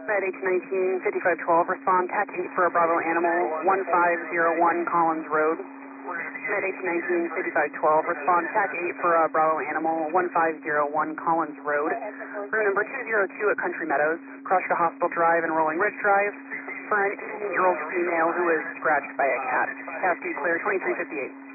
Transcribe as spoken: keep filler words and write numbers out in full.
Med H nineteen fifty-five twelve, respond TAC eight for a Bravo Animal, one five zero one Collins Road. Med H nineteen fifty-five twelve, respond TAC eight for a Bravo Animal, one five zero one Collins Road. Room number two zero two at Country Meadows, Krushka Hospital Drive and Rolling Ridge Drive, for an eighteen-year-old female who was scratched by a cat. Task clear twenty-three fifty-eight.